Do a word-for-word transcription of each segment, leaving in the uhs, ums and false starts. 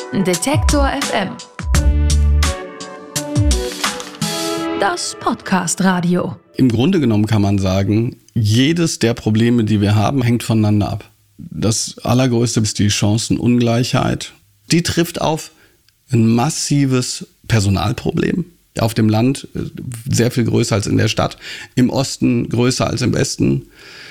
Detektor F M. Das Podcast-Radio. Im Grunde genommen kann man sagen, jedes der Probleme, die wir haben, hängt voneinander ab. Das allergrößte ist die Chancenungleichheit. Die trifft auf ein massives Personalproblem. Auf dem Land sehr viel größer als in der Stadt, im Osten größer als im Westen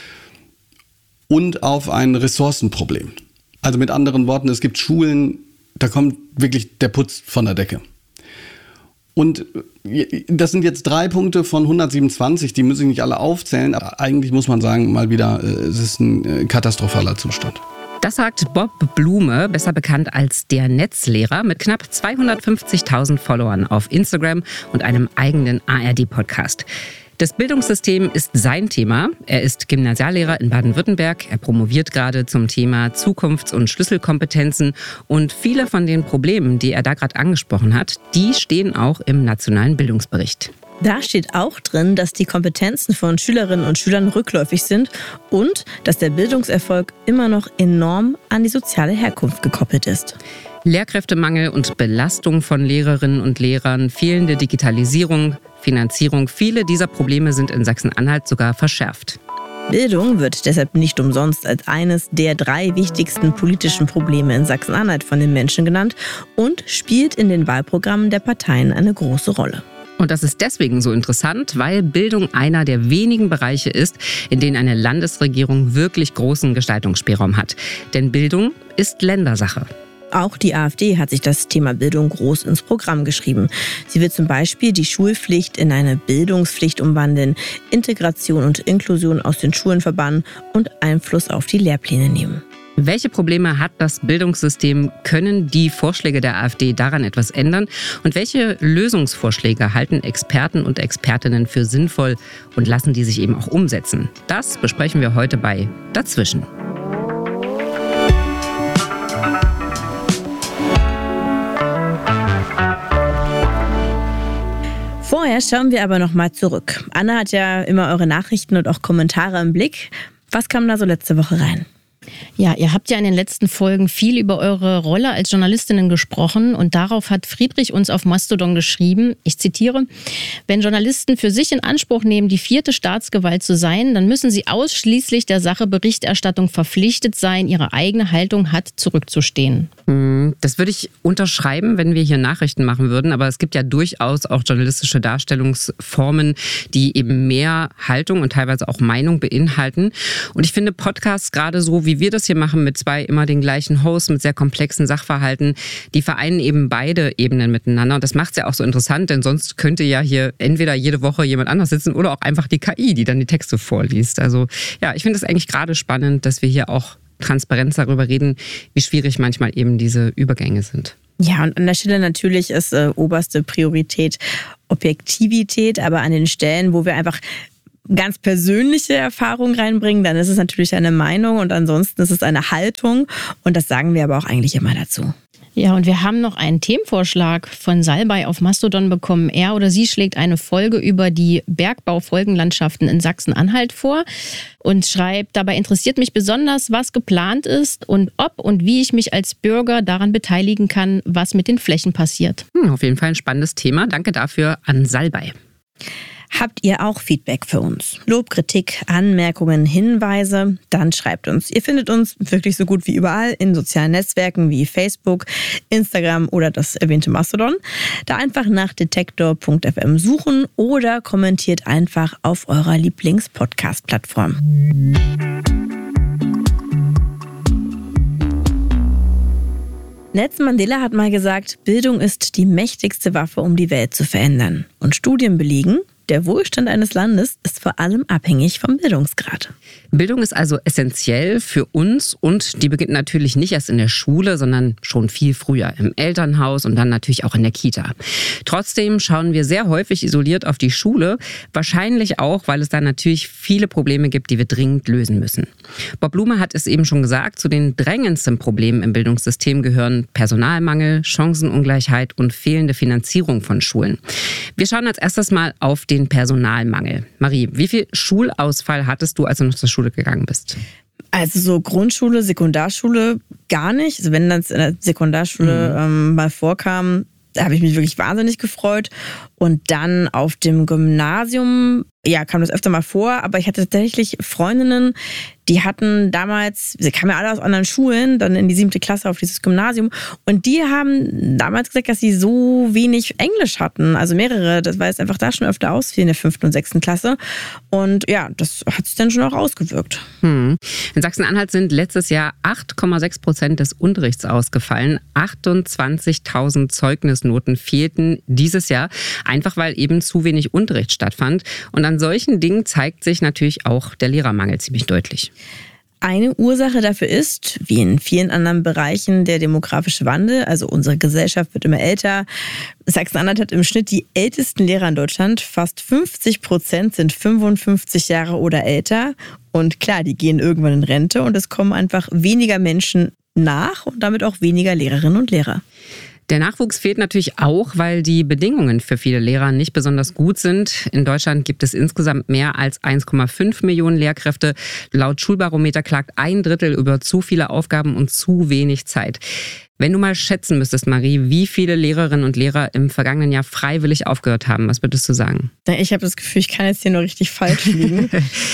und auf ein Ressourcenproblem. Also mit anderen Worten, es gibt Schulen, da kommt wirklich der Putz von der Decke. Und das sind jetzt drei Punkte von hundertsiebenundzwanzig, die muss ich nicht alle aufzählen, aber eigentlich muss man sagen, mal wieder, es ist ein katastrophaler Zustand. Das sagt Bob Blume, besser bekannt als der Netzlehrer, mit knapp zweihundertfünfzigtausend Followern auf Instagram und einem eigenen A R D-Podcast. Das Bildungssystem ist sein Thema. Er ist Gymnasiallehrer in Baden-Württemberg. Er promoviert gerade zum Thema Zukunfts- und Schlüsselkompetenzen. Und viele von den Problemen, die er da gerade angesprochen hat, die stehen auch im nationalen Bildungsbericht. Da steht auch drin, dass die Kompetenzen von Schülerinnen und Schülern rückläufig sind und dass der Bildungserfolg immer noch enorm an die soziale Herkunft gekoppelt ist. Lehrkräftemangel und Belastung von Lehrerinnen und Lehrern, fehlende Digitalisierung, Finanzierung, viele dieser Probleme sind in Sachsen-Anhalt sogar verschärft. Bildung wird deshalb nicht umsonst als eines der drei wichtigsten politischen Probleme in Sachsen-Anhalt von den Menschen genannt und spielt in den Wahlprogrammen der Parteien eine große Rolle. Und das ist deswegen so interessant, weil Bildung einer der wenigen Bereiche ist, in denen eine Landesregierung wirklich großen Gestaltungsspielraum hat. Denn Bildung ist Ländersache. Auch die AfD hat sich das Thema Bildung groß ins Programm geschrieben. Sie will zum Beispiel die Schulpflicht in eine Bildungspflicht umwandeln, Integration und Inklusion aus den Schulen verbannen und Einfluss auf die Lehrpläne nehmen. Welche Probleme hat das Bildungssystem? Können die Vorschläge der AfD daran etwas ändern? Und welche Lösungsvorschläge halten Experten und Expertinnen für sinnvoll und lassen die sich eben auch umsetzen? Das besprechen wir heute bei Dazwischen. Vorher schauen wir aber noch mal zurück. Anna hat ja immer eure Nachrichten und auch Kommentare im Blick. Was kam da so letzte Woche rein? Ja, ihr habt ja in den letzten Folgen viel über eure Rolle als Journalistinnen gesprochen und darauf hat Friedrich uns auf Mastodon geschrieben, ich zitiere, wenn Journalisten für sich in Anspruch nehmen, die vierte Staatsgewalt zu sein, dann müssen sie ausschließlich der Sache Berichterstattung verpflichtet sein, ihre eigene Haltung hat zurückzustehen. Das würde ich unterschreiben, wenn wir hier Nachrichten machen würden, aber es gibt ja durchaus auch journalistische Darstellungsformen, die eben mehr Haltung und teilweise auch Meinung beinhalten. Und ich finde Podcasts gerade so, wie wir das hier machen, mit zwei immer den gleichen Hosts, mit sehr komplexen Sachverhalten, die vereinen eben beide Ebenen miteinander. Und das macht es ja auch so interessant, denn sonst könnte ja hier entweder jede Woche jemand anders sitzen oder auch einfach die K I, die dann die Texte vorliest. Also ja, ich finde es eigentlich gerade spannend, dass wir hier auch Transparenz darüber reden, wie schwierig manchmal eben diese Übergänge sind. Ja, und an der Stelle natürlich ist äh, oberste Priorität Objektivität, aber an den Stellen, wo wir einfach ganz persönliche Erfahrungen reinbringen, dann ist es natürlich eine Meinung und ansonsten ist es eine Haltung und das sagen wir aber auch eigentlich immer dazu. Ja, und wir haben noch einen Themenvorschlag von Salbei auf Mastodon bekommen. Er oder sie schlägt eine Folge über die Bergbaufolgenlandschaften in Sachsen-Anhalt vor und schreibt, dabei interessiert mich besonders, was geplant ist und ob und wie ich mich als Bürger daran beteiligen kann, was mit den Flächen passiert. Hm, auf jeden Fall ein spannendes Thema. Danke dafür an Salbei. Habt ihr auch Feedback für uns? Lob, Kritik, Anmerkungen, Hinweise? Dann schreibt uns. Ihr findet uns wirklich so gut wie überall in sozialen Netzwerken wie Facebook, Instagram oder das erwähnte Mastodon. Da einfach nach detektor punkt f m suchen oder kommentiert einfach auf eurer Lieblings-Podcast-Plattform. Nelson Mandela hat mal gesagt, Bildung ist die mächtigste Waffe, um die Welt zu verändern. Und Studien belegen, der Wohlstand eines Landes ist vor allem abhängig vom Bildungsgrad. Bildung ist also essentiell für uns und die beginnt natürlich nicht erst in der Schule, sondern schon viel früher im Elternhaus und dann natürlich auch in der Kita. Trotzdem schauen wir sehr häufig isoliert auf die Schule, wahrscheinlich auch, weil es da natürlich viele Probleme gibt, die wir dringend lösen müssen. Bob Blume hat es eben schon gesagt, zu den drängendsten Problemen im Bildungssystem gehören Personalmangel, Chancenungleichheit und fehlende Finanzierung von Schulen. Wir schauen als erstes mal auf den Personalmangel. Marie, wie viel Schulausfall hattest du, als du noch zur Schule gegangen bist? Also so Grundschule, Sekundarschule gar nicht. Also wenn das in der Sekundarschule mhm. ähm, mal vorkam, da habe ich mich wirklich wahnsinnig gefreut. Und dann auf dem Gymnasium, ja, kam das öfter mal vor, aber ich hatte tatsächlich Freundinnen, die hatten damals, sie kamen ja alle aus anderen Schulen, dann in die siebte Klasse auf dieses Gymnasium und die haben damals gesagt, dass sie so wenig Englisch hatten, also mehrere, das war jetzt einfach da schon öfter ausfiel in der fünften und sechsten Klasse und ja, das hat sich dann schon auch ausgewirkt. Hm. In Sachsen-Anhalt sind letztes Jahr acht Komma sechs Prozent des Unterrichts ausgefallen, achtundzwanzigtausend Zeugnisnoten fehlten dieses Jahr, einfach weil eben zu wenig Unterricht stattfand und an solchen Dingen zeigt sich natürlich auch der Lehrermangel ziemlich deutlich. Eine Ursache dafür ist, wie in vielen anderen Bereichen, der demografische Wandel. Also unsere Gesellschaft wird immer älter. Sachsen-Anhalt hat im Schnitt die ältesten Lehrer in Deutschland. Fast fünfzig Prozent sind fünfundfünfzig Jahre oder älter. Und klar, die gehen irgendwann in Rente und es kommen einfach weniger Menschen nach und damit auch weniger Lehrerinnen und Lehrer. Der Nachwuchs fehlt natürlich auch, weil die Bedingungen für viele Lehrer nicht besonders gut sind. In Deutschland gibt es insgesamt mehr als eins Komma fünf Millionen Lehrkräfte. Laut Schulbarometer klagt ein Drittel über zu viele Aufgaben und zu wenig Zeit. Wenn du mal schätzen müsstest, Marie, wie viele Lehrerinnen und Lehrer im vergangenen Jahr freiwillig aufgehört haben, was würdest du sagen? Ich habe das Gefühl, ich kann jetzt hier nur richtig falsch liegen.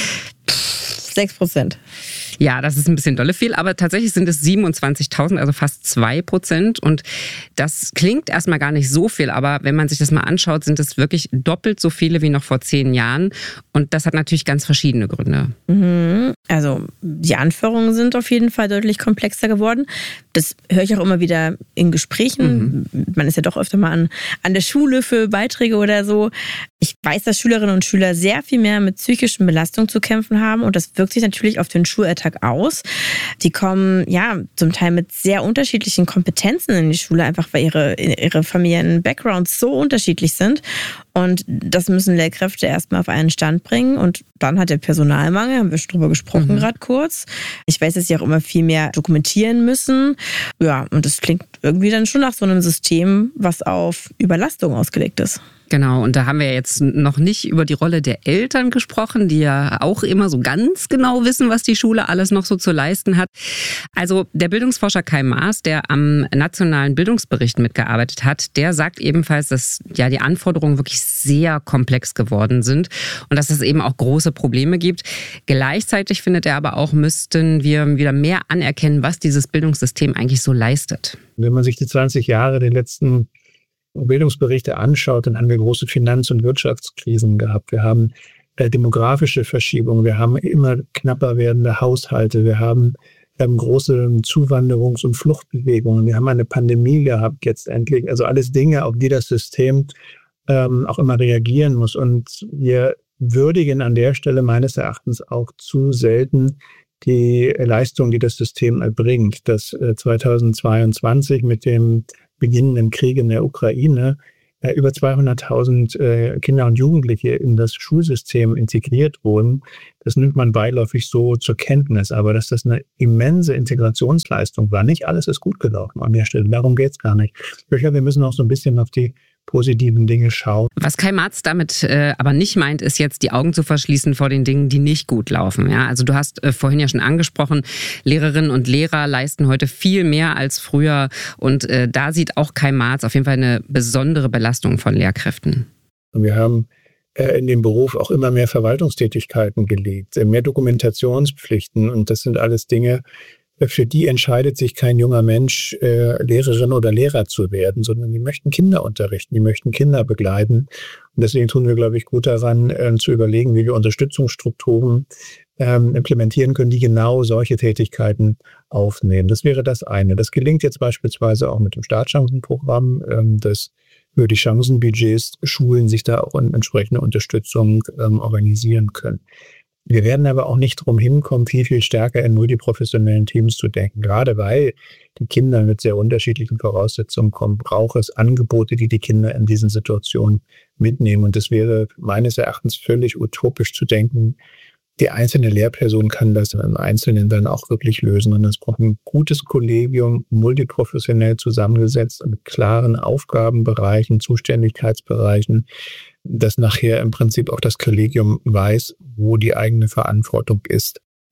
Sechs Prozent. Ja, das ist ein bisschen dolle viel, aber tatsächlich sind es siebenundzwanzigtausend, also fast zwei Prozent. Und das klingt erstmal gar nicht so viel, aber wenn man sich das mal anschaut, sind es wirklich doppelt so viele wie noch vor zehn Jahren. Und das hat natürlich ganz verschiedene Gründe. Mhm. Also die Anforderungen sind auf jeden Fall deutlich komplexer geworden. Das höre ich auch immer wieder in Gesprächen. Mhm. Man ist ja doch öfter mal an, an der Schule für Beiträge oder so. Ich weiß, dass Schülerinnen und Schüler sehr viel mehr mit psychischen Belastungen zu kämpfen haben und das wirkt sich natürlich auf den Schulalltag aus. Die kommen ja zum Teil mit sehr unterschiedlichen Kompetenzen in die Schule, einfach weil ihre, ihre familiären Backgrounds so unterschiedlich sind. Und das müssen Lehrkräfte erstmal auf einen Stand bringen. Und dann hat der Personalmangel, haben wir schon drüber gesprochen mhm. gerade kurz. Ich weiß, dass sie auch immer viel mehr dokumentieren müssen. Ja, und das klingt irgendwie dann schon nach so einem System, was auf Überlastung ausgelegt ist. Genau, und da haben wir jetzt noch nicht über die Rolle der Eltern gesprochen, die ja auch immer so ganz genau wissen, was die Schule alles noch so zu leisten hat. Also der Bildungsforscher Kai Maas, der am nationalen Bildungsbericht mitgearbeitet hat, der sagt ebenfalls, dass ja die Anforderungen wirklich sehr komplex geworden sind und dass es eben auch große Probleme gibt. Gleichzeitig findet er aber auch, müssten wir wieder mehr anerkennen, was dieses Bildungssystem eigentlich so leistet. Wenn man sich die zwanzig Jahre der letzten Bildungsberichte anschaut, dann haben wir große Finanz- und Wirtschaftskrisen gehabt. Wir haben äh, demografische Verschiebungen, wir haben immer knapper werdende Haushalte, wir haben ähm, große Zuwanderungs- und Fluchtbewegungen, wir haben eine Pandemie gehabt jetzt endlich. Also alles Dinge, auf die das System ähm, auch immer reagieren muss. Und wir würdigen an der Stelle meines Erachtens auch zu selten die Leistung, die das System erbringt. Dass äh, zweitausendzweiundzwanzig mit dem beginnenden Krieg in der Ukraine äh, über zweihunderttausend äh, Kinder und Jugendliche in das Schulsystem integriert wurden. Das nimmt man beiläufig so zur Kenntnis, aber dass das eine immense Integrationsleistung war. Nicht alles ist gut gelaufen an der Stelle, darum geht es gar nicht. Ich glaube, wir müssen auch so ein bisschen auf die positiven Dinge schauen. Was Kai Maas damit äh, aber nicht meint, ist jetzt die Augen zu verschließen vor den Dingen, die nicht gut laufen. Ja, also du hast äh, vorhin ja schon angesprochen, Lehrerinnen und Lehrer leisten heute viel mehr als früher und äh, da sieht auch Kai Maas auf jeden Fall eine besondere Belastung von Lehrkräften. Wir haben äh, in dem Beruf auch immer mehr Verwaltungstätigkeiten gelegt, mehr Dokumentationspflichten und das sind alles Dinge, für die entscheidet sich kein junger Mensch, äh, Lehrerin oder Lehrer zu werden, sondern die möchten Kinder unterrichten, die möchten Kinder begleiten. Und deswegen tun wir, glaube ich, gut daran, äh, zu überlegen, wie wir Unterstützungsstrukturen ähm, implementieren können, die genau solche Tätigkeiten aufnehmen. Das wäre das eine. Das gelingt jetzt beispielsweise auch mit dem Startchancenprogramm, ähm, das für die Chancenbudgets Schulen sich da auch in entsprechende Unterstützung ähm, organisieren können. Wir werden aber auch nicht drum hinkommen, viel, viel stärker in multiprofessionellen Teams zu denken. Gerade weil die Kinder mit sehr unterschiedlichen Voraussetzungen kommen, braucht es Angebote, die die Kinder in diesen Situationen mitnehmen. Und es wäre meines Erachtens völlig utopisch zu denken, die einzelne Lehrperson kann das im Einzelnen dann auch wirklich lösen. Und es braucht ein gutes Kollegium, multiprofessionell zusammengesetzt, mit klaren Aufgabenbereichen, Zuständigkeitsbereichen, dass nachher im Prinzip auch das Kollegium weiß, wo die eigene Verantwortung ist.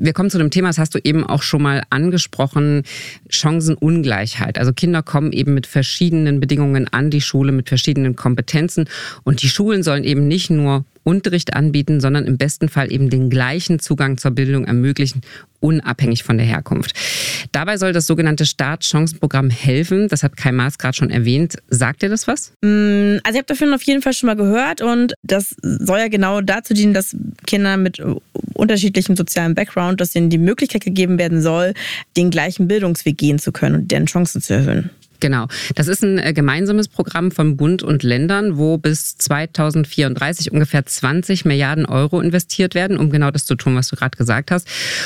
Wir kommen zu dem Thema, das hast du eben auch schon mal angesprochen, Chancenungleichheit. Also Kinder kommen eben mit verschiedenen Bedingungen an die Schule, mit verschiedenen Kompetenzen. Und die Schulen sollen eben nicht nur Unterricht anbieten, sondern im besten Fall eben den gleichen Zugang zur Bildung ermöglichen, unabhängig von der Herkunft. Dabei soll das sogenannte Startchancenprogramm helfen. Das hat Kai Maas gerade schon erwähnt. Sagt dir das was? Also ich habe davon auf jeden Fall schon mal gehört und das soll ja genau dazu dienen, dass Kinder mit unterschiedlichem sozialen Background, dass ihnen die Möglichkeit gegeben werden soll, den gleichen Bildungsweg gehen zu können und deren Chancen zu erhöhen. Genau. Das ist ein gemeinsames Programm von Bund und Ländern, wo bis zweitausendvierunddreißig ungefähr zwanzig Milliarden Euro investiert werden, um genau das zu tun, was du gerade gesagt hast.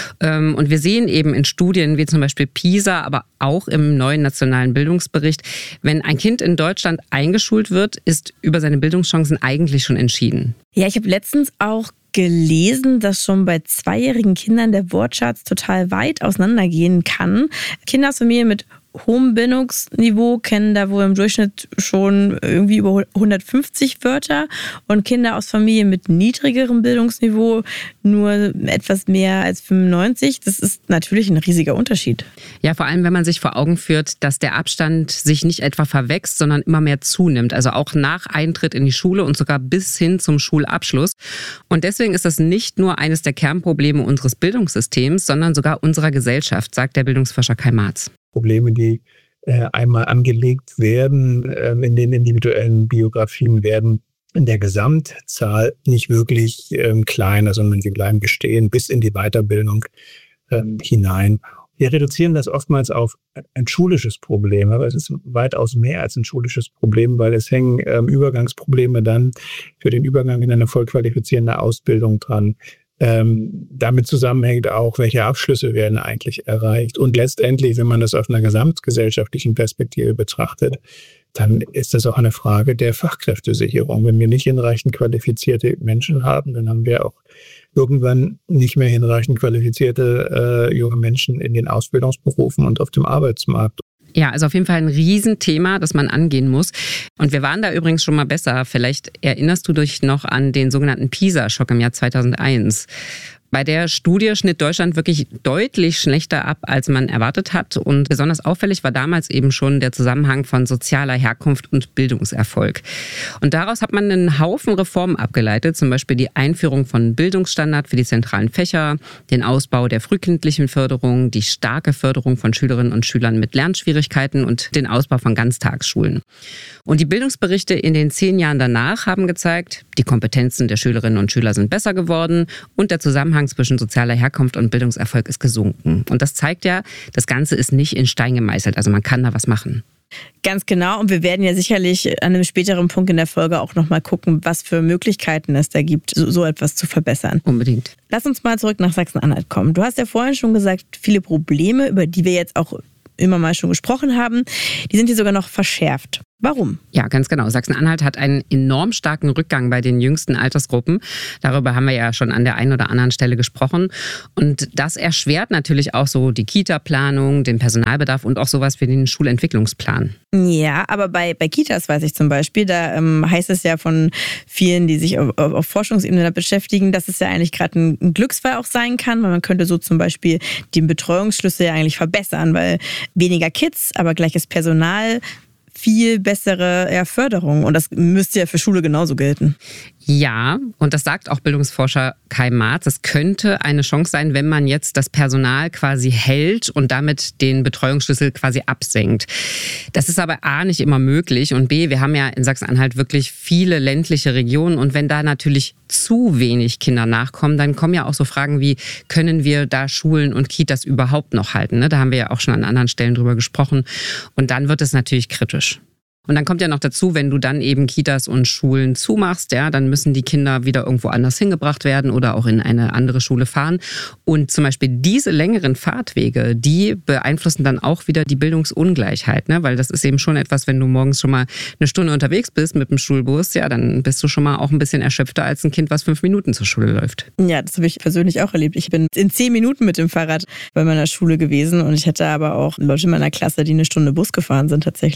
Und wir sehen eben in Studien wie zum Beispiel PISA, aber auch im neuen nationalen Bildungsbericht, wenn ein Kind in Deutschland eingeschult wird, ist über seine Bildungschancen eigentlich schon entschieden. Ja, ich habe letztens auch gelesen, dass schon bei zweijährigen Kindern der Wortschatz total weit auseinandergehen kann. Kinder aus Familien mit hohem Bildungsniveau kennen da wohl im Durchschnitt schon irgendwie über hundertfünfzig Wörter und Kinder aus Familien mit niedrigerem Bildungsniveau nur etwas mehr als fünfundneunzig. Das ist natürlich ein riesiger Unterschied. Ja, vor allem, wenn man sich vor Augen führt, dass der Abstand sich nicht etwa verwächst, sondern immer mehr zunimmt. Also auch nach Eintritt in die Schule und sogar bis hin zum Schulabschluss. Und deswegen ist das nicht nur eines der Kernprobleme unseres Bildungssystems, sondern sogar unserer Gesellschaft, sagt der Bildungsforscher Kai Maas. Probleme, die äh, einmal angelegt werden äh, in den individuellen Biografien, werden in der Gesamtzahl nicht wirklich ähm, kleiner, sondern sie bleiben bestehen bis in die Weiterbildung ähm, hinein. Wir reduzieren das oftmals auf ein schulisches Problem, aber es ist weitaus mehr als ein schulisches Problem, weil es hängen ähm, Übergangsprobleme dann für den Übergang in eine vollqualifizierende Ausbildung dran. Ähm, damit zusammenhängt auch, welche Abschlüsse werden eigentlich erreicht. Und letztendlich, wenn man das aus einer gesamtgesellschaftlichen Perspektive betrachtet, dann ist das auch eine Frage der Fachkräftesicherung. Wenn wir nicht hinreichend qualifizierte Menschen haben, dann haben wir auch irgendwann nicht mehr hinreichend qualifizierte äh, junge Menschen in den Ausbildungsberufen und auf dem Arbeitsmarkt. Ja, also auf jeden Fall ein Riesenthema, das man angehen muss. Und wir waren da übrigens schon mal besser. Vielleicht erinnerst du dich noch an den sogenannten PISA-Schock im Jahr zweitausendeins. Bei der Studie schnitt Deutschland wirklich deutlich schlechter ab, als man erwartet hat. Und besonders auffällig war damals eben schon der Zusammenhang von sozialer Herkunft und Bildungserfolg. Und daraus hat man einen Haufen Reformen abgeleitet, zum Beispiel die Einführung von Bildungsstandard für die zentralen Fächer, den Ausbau der frühkindlichen Förderung, die starke Förderung von Schülerinnen und Schülern mit Lernschwierigkeiten und den Ausbau von Ganztagsschulen. Und die Bildungsberichte in den zehn Jahren danach haben gezeigt, die Kompetenzen der Schülerinnen und Schüler sind besser geworden und der Zusammenhang zwischen sozialer Herkunft und Bildungserfolg ist gesunken. Und das zeigt ja, das Ganze ist nicht in Stein gemeißelt. Also man kann da was machen. Ganz genau. Und wir werden ja sicherlich an einem späteren Punkt in der Folge auch nochmal gucken, was für Möglichkeiten es da gibt, so, so etwas zu verbessern. Unbedingt. Lass uns mal zurück nach Sachsen-Anhalt kommen. Du hast ja vorhin schon gesagt, viele Probleme, über die wir jetzt auch immer mal schon gesprochen haben, die sind hier sogar noch verschärft. Warum? Ja, ganz genau. Sachsen-Anhalt hat einen enorm starken Rückgang bei den jüngsten Altersgruppen. Darüber haben wir ja schon an der einen oder anderen Stelle gesprochen. Und das erschwert natürlich auch so die Kita-Planung, den Personalbedarf und auch sowas wie den Schulentwicklungsplan. Ja, aber bei, bei Kitas weiß ich zum Beispiel, da ähm, heißt es ja von vielen, die sich auf, auf Forschungsebene damit beschäftigen, dass es ja eigentlich gerade ein, ein Glücksfall auch sein kann, weil man könnte so zum Beispiel den Betreuungsschlüssel ja eigentlich verbessern, weil weniger Kids, aber gleiches Personal, viel bessere ja, Förderung. Und das müsste ja für Schule genauso gelten. Ja, und das sagt auch Bildungsforscher Kai Maas. Es könnte eine Chance sein, wenn man jetzt das Personal quasi hält und damit den Betreuungsschlüssel quasi absenkt. Das ist aber A, nicht immer möglich und B, wir haben ja in Sachsen-Anhalt wirklich viele ländliche Regionen und wenn da natürlich zu wenig Kinder nachkommen, dann kommen ja auch so Fragen wie, können wir da Schulen und Kitas überhaupt noch halten? Da haben wir ja auch schon an anderen Stellen drüber gesprochen und dann wird es natürlich kritisch. Und dann kommt ja noch dazu, wenn du dann eben Kitas und Schulen zumachst, ja, dann müssen die Kinder wieder irgendwo anders hingebracht werden oder auch in eine andere Schule fahren. Und zum Beispiel diese längeren Fahrtwege, die beeinflussen dann auch wieder die Bildungsungleichheit, ne? Weil das ist eben schon etwas, wenn du morgens schon mal eine Stunde unterwegs bist mit dem Schulbus, ja, dann bist du schon mal auch ein bisschen erschöpfter als ein Kind, was fünf Minuten zur Schule läuft. Ja, das habe ich persönlich auch erlebt. Ich bin in zehn Minuten mit dem Fahrrad bei meiner Schule gewesen und ich hatte aber auch Leute in meiner Klasse, die eine Stunde Bus gefahren sind tatsächlich.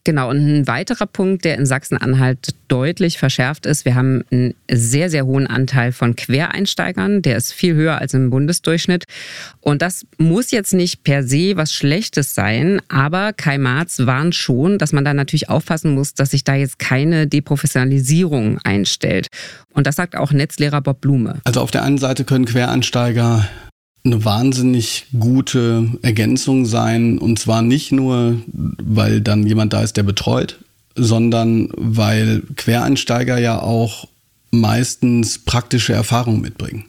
Genau, und ein weiterer Punkt, der in Sachsen-Anhalt deutlich verschärft ist, wir haben einen sehr, sehr hohen Anteil von Quereinsteigern, der ist viel höher als im Bundesdurchschnitt. Und das muss jetzt nicht per se was Schlechtes sein, aber Kai Marz warnt schon, dass man da natürlich aufpassen muss, dass sich da jetzt keine Deprofessionalisierung einstellt. Und das sagt auch Netzlehrer Bob Blume. Also auf der einen Seite können Quereinsteiger eine wahnsinnig gute Ergänzung sein, und zwar nicht nur, weil dann jemand da ist, der betreut, sondern weil Quereinsteiger ja auch meistens praktische Erfahrung mitbringen.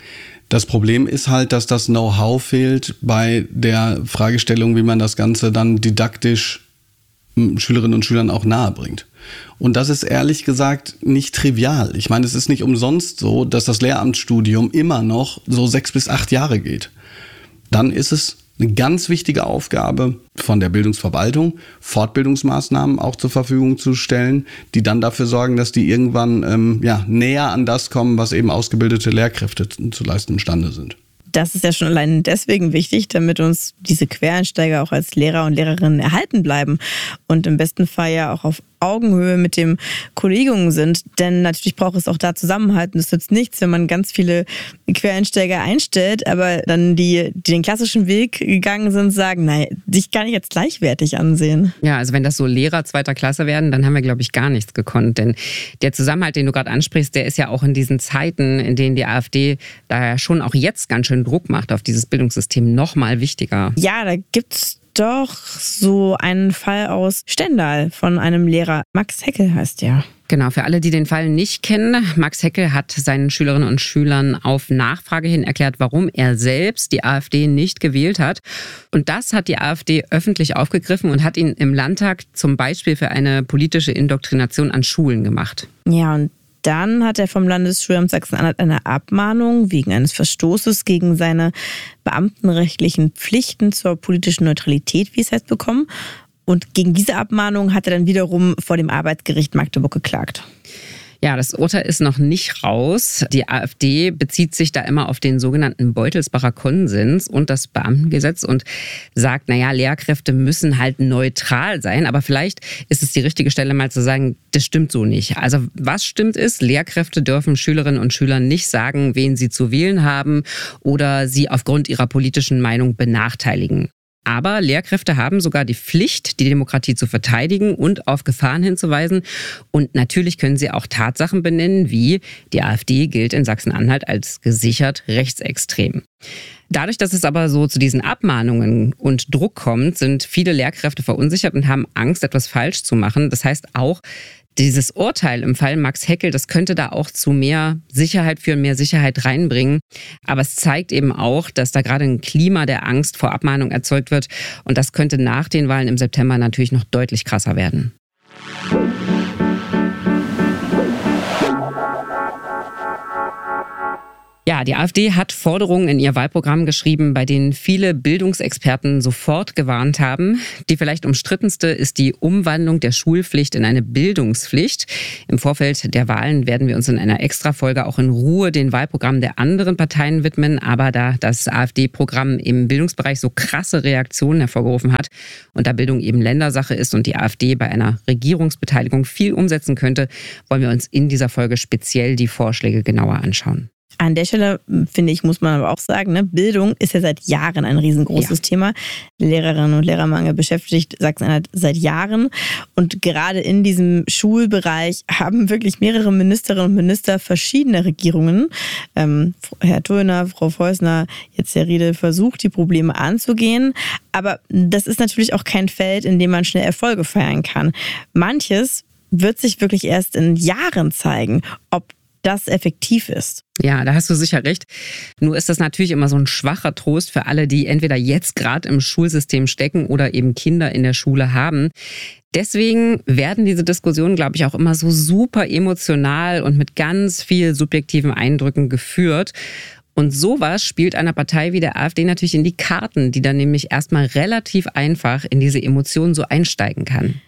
Das Problem ist halt, dass das Know-how fehlt bei der Fragestellung, wie man das Ganze dann didaktisch Schülerinnen und Schülern auch nahe bringt. Und das ist ehrlich gesagt nicht trivial. Ich meine, es ist nicht umsonst so, dass das Lehramtsstudium immer noch so sechs bis acht Jahre geht. Dann ist es eine ganz wichtige Aufgabe von der Bildungsverwaltung, Fortbildungsmaßnahmen auch zur Verfügung zu stellen, die dann dafür sorgen, dass die irgendwann ähm, ja, näher an das kommen, was eben ausgebildete Lehrkräfte zu leisten imstande sind. Das ist ja schon allein deswegen wichtig, damit uns diese Quereinsteiger auch als Lehrer und Lehrerinnen erhalten bleiben und im besten Fall ja auch auf Augenhöhe mit dem Kollegium sind. Denn natürlich braucht es auch da Zusammenhalten. Es nützt nichts, wenn man ganz viele Quereinsteiger einstellt, aber dann die, die den klassischen Weg gegangen sind, sagen, nein, dich kann ich jetzt gleichwertig ansehen. Ja, also wenn das so Lehrer zweiter Klasse werden, dann haben wir, glaube ich, gar nichts gekonnt. Denn der Zusammenhalt, den du gerade ansprichst, der ist ja auch in diesen Zeiten, in denen die AfD da ja schon auch jetzt ganz schön Druck macht auf dieses Bildungssystem, noch mal wichtiger. Ja, da gibt's doch so einen Fall aus Stendal von einem Lehrer. Max Heckel heißt der. Genau, für alle, die den Fall nicht kennen, Max Heckel hat seinen Schülerinnen und Schülern auf Nachfrage hin erklärt, warum er selbst die AfD nicht gewählt hat. Und das hat die AfD öffentlich aufgegriffen und hat ihn im Landtag zum Beispiel für eine politische Indoktrination an Schulen gemacht. Ja, und dann hat er vom Landesschulamt Sachsen-Anhalt eine Abmahnung wegen eines Verstoßes gegen seine beamtenrechtlichen Pflichten zur politischen Neutralität, wie es heißt, bekommen. Und gegen diese Abmahnung hat er dann wiederum vor dem Arbeitsgericht Magdeburg geklagt. Ja, das Urteil ist noch nicht raus. Die AfD bezieht sich da immer auf den sogenannten Beutelsbacher Konsens und das Beamtengesetz und sagt, naja, Lehrkräfte müssen halt neutral sein. Aber vielleicht ist es die richtige Stelle, mal zu sagen, das stimmt so nicht. Also was stimmt ist, Lehrkräfte dürfen Schülerinnen und Schülern nicht sagen, wen sie zu wählen haben oder sie aufgrund ihrer politischen Meinung benachteiligen. Aber Lehrkräfte haben sogar die Pflicht, die Demokratie zu verteidigen und auf Gefahren hinzuweisen. Und natürlich können sie auch Tatsachen benennen, wie die AfD gilt in Sachsen-Anhalt als gesichert rechtsextrem. Dadurch, dass es aber so zu diesen Abmahnungen und Druck kommt, sind viele Lehrkräfte verunsichert und haben Angst, etwas falsch zu machen. Das heißt auch, dieses Urteil im Fall Max Heckel, das könnte da auch zu mehr Sicherheit führen, mehr Sicherheit reinbringen. Aber es zeigt eben auch, dass da gerade ein Klima der Angst vor Abmahnung erzeugt wird. Und das könnte nach den Wahlen im September natürlich noch deutlich krasser werden. Ja, die AfD hat Forderungen in ihr Wahlprogramm geschrieben, bei denen viele Bildungsexperten sofort gewarnt haben. Die vielleicht umstrittenste ist die Umwandlung der Schulpflicht in eine Bildungspflicht. Im Vorfeld der Wahlen werden wir uns in einer Extrafolge auch in Ruhe den Wahlprogrammen der anderen Parteien widmen. Aber da das AfD-Programm im Bildungsbereich so krasse Reaktionen hervorgerufen hat und da Bildung eben Ländersache ist und die AfD bei einer Regierungsbeteiligung viel umsetzen könnte, wollen wir uns in dieser Folge speziell die Vorschläge genauer anschauen. An der Stelle, finde ich, muss man aber auch sagen, ne, Bildung ist ja seit Jahren ein riesengroßes ja. Thema. Lehrerinnen und Lehrermangel beschäftigt Sachsen-Anhalt seit Jahren. Und gerade in diesem Schulbereich haben wirklich mehrere Ministerinnen und Minister verschiedener Regierungen, ähm, Herr Thurner, Frau Feusner, jetzt Herr Riedel, versucht, die Probleme anzugehen. Aber das ist natürlich auch kein Feld, in dem man schnell Erfolge feiern kann. Manches wird sich wirklich erst in Jahren zeigen, ob das effektiv ist. Ja, da hast du sicher recht. Nur ist das natürlich immer so ein schwacher Trost für alle, die entweder jetzt gerade im Schulsystem stecken oder eben Kinder in der Schule haben. Deswegen werden diese Diskussionen, glaube ich, auch immer so super emotional und mit ganz viel subjektiven Eindrücken geführt. Und sowas spielt einer Partei wie der AfD natürlich in die Karten, die dann nämlich erstmal relativ einfach in diese Emotionen so einsteigen kann.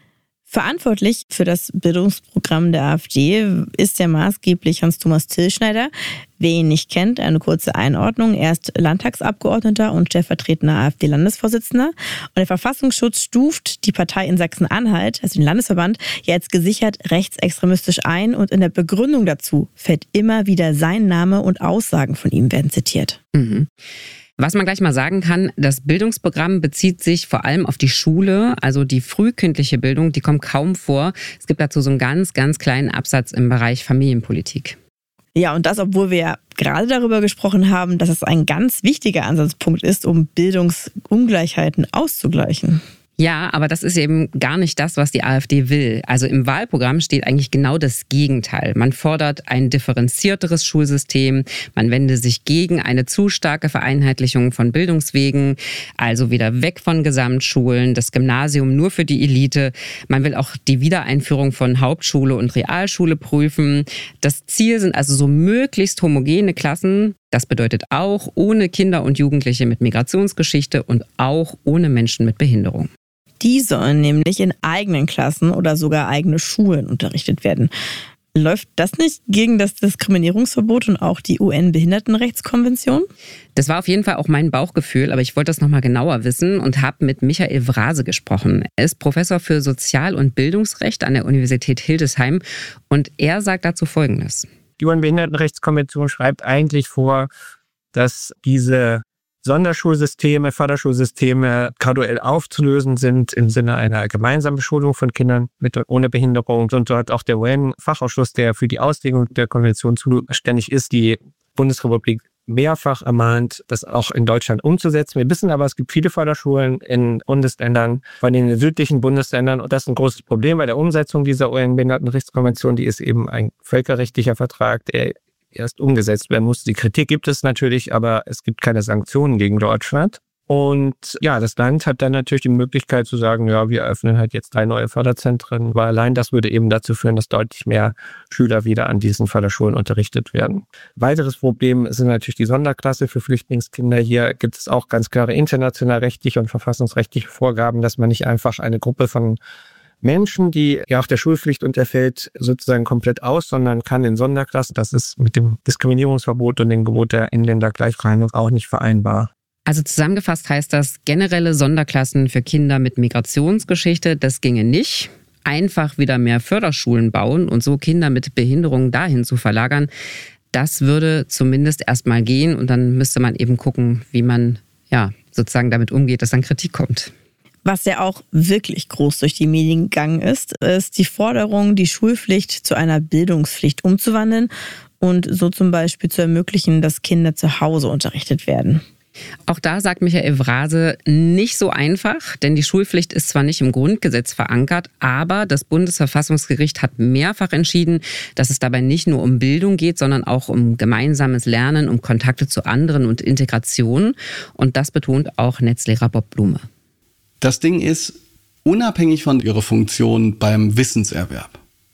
Verantwortlich für das Bildungsprogramm der AfD ist ja maßgeblich Hans-Thomas Tillschneider. Wer ihn nicht kennt, eine kurze Einordnung. Er ist Landtagsabgeordneter und stellvertretender AfD-Landesvorsitzender. Und der Verfassungsschutz stuft die Partei in Sachsen-Anhalt, also den Landesverband, ja als gesichert rechtsextremistisch ein. Und in der Begründung dazu fällt immer wieder sein Name und Aussagen von ihm werden zitiert. Mhm. Was man gleich mal sagen kann, das Bildungsprogramm bezieht sich vor allem auf die Schule, also die frühkindliche Bildung, die kommt kaum vor. Es gibt dazu so einen ganz, ganz kleinen Absatz im Bereich Familienpolitik. Ja, und das, obwohl wir ja gerade darüber gesprochen haben, dass es ein ganz wichtiger Ansatzpunkt ist, um Bildungsungleichheiten auszugleichen. Ja, aber das ist eben gar nicht das, was die AfD will. Also im Wahlprogramm steht eigentlich genau das Gegenteil. Man fordert ein differenzierteres Schulsystem. Man wende sich gegen eine zu starke Vereinheitlichung von Bildungswegen. Also wieder weg von Gesamtschulen, das Gymnasium nur für die Elite. Man will auch die Wiedereinführung von Hauptschule und Realschule prüfen. Das Ziel sind also so möglichst homogene Klassen. Das bedeutet auch ohne Kinder und Jugendliche mit Migrationsgeschichte und auch ohne Menschen mit Behinderung. Die sollen nämlich in eigenen Klassen oder sogar eigene Schulen unterrichtet werden. Läuft das nicht gegen das Diskriminierungsverbot und auch die U N-Behindertenrechtskonvention? Das war auf jeden Fall auch mein Bauchgefühl, aber ich wollte das nochmal genauer wissen und habe mit Michael Vrase gesprochen. Er ist Professor für Sozial- und Bildungsrecht an der Universität Hildesheim und er sagt dazu Folgendes. Die U N-Behindertenrechtskonvention schreibt eigentlich vor, dass diese Sonderschulsysteme, Förderschulsysteme graduell aufzulösen sind im Sinne einer gemeinsamen Beschulung von Kindern mit und ohne Behinderung. Und dort auch der U N-Fachausschuss, der für die Auslegung der Konvention zuständig ist, die Bundesrepublik mehrfach ermahnt, das auch in Deutschland umzusetzen. Wir wissen aber, es gibt viele Förderschulen in Bundesländern, vor allem in den südlichen Bundesländern. Und das ist ein großes Problem bei der Umsetzung dieser U N-Behindertenrechtskonvention. Die ist eben ein völkerrechtlicher Vertrag, der erst umgesetzt werden muss. Die Kritik gibt es natürlich, aber es gibt keine Sanktionen gegen Deutschland. Und ja, das Land hat dann natürlich die Möglichkeit zu sagen, ja, wir eröffnen halt jetzt drei neue Förderzentren, weil allein das würde eben dazu führen, dass deutlich mehr Schüler wieder an diesen Förderschulen unterrichtet werden. Weiteres Problem sind natürlich die Sonderklasse für Flüchtlingskinder. Hier gibt es auch ganz klare international rechtliche und verfassungsrechtliche Vorgaben, dass man nicht einfach eine Gruppe von Menschen, die ja auch der Schulpflicht unterfällt, sozusagen komplett aus, sondern kann in Sonderklassen. Das ist mit dem Diskriminierungsverbot und dem Gebot der Inländergleichbehandlung auch nicht vereinbar. Also zusammengefasst heißt das, generelle Sonderklassen für Kinder mit Migrationsgeschichte, das ginge nicht. Einfach wieder mehr Förderschulen bauen und so Kinder mit Behinderungen dahin zu verlagern, das würde zumindest erstmal gehen und dann müsste man eben gucken, wie man ja sozusagen damit umgeht, dass dann Kritik kommt. Was ja auch wirklich groß durch die Medien gegangen ist, ist die Forderung, die Schulpflicht zu einer Bildungspflicht umzuwandeln und so zum Beispiel zu ermöglichen, dass Kinder zu Hause unterrichtet werden. Auch da sagt Michael Vrase, nicht so einfach, denn die Schulpflicht ist zwar nicht im Grundgesetz verankert, aber das Bundesverfassungsgericht hat mehrfach entschieden, dass es dabei nicht nur um Bildung geht, sondern auch um gemeinsames Lernen, um Kontakte zu anderen und Integration. Und das betont auch Netzlehrer Bob Blume. Das Ding ist, unabhängig von ihrer Funktion beim Wissenserwerb,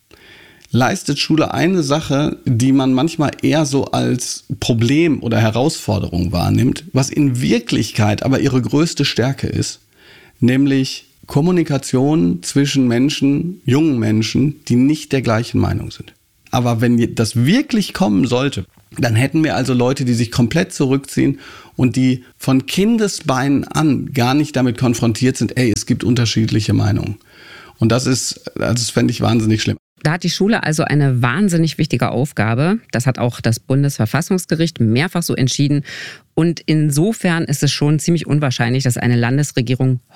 leistet Schule eine Sache, die man manchmal eher so als Problem oder Herausforderung wahrnimmt, was in Wirklichkeit aber ihre größte Stärke ist, nämlich Kommunikation zwischen Menschen, jungen Menschen, die nicht der gleichen Meinung sind. Aber wenn das wirklich kommen sollte, dann hätten wir also Leute, die sich komplett zurückziehen und die von Kindesbeinen an gar nicht damit konfrontiert sind, ey, es gibt unterschiedliche Meinungen. Und das ist, das fände ich wahnsinnig schlimm. Da hat die Schule also eine wahnsinnig wichtige Aufgabe. Das hat auch das Bundesverfassungsgericht mehrfach so entschieden. Und insofern ist es schon ziemlich unwahrscheinlich, dass eine Landesregierung